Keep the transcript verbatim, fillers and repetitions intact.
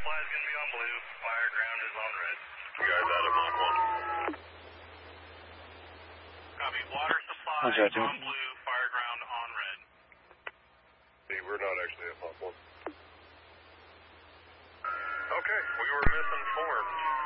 supply is going to be on blue. Fire ground is on red. You guys out of Mach one. Copy. Water supply Roger, is on blue. Fire ground on red. See, we're not actually at Mach one. Okay, we were misinformed.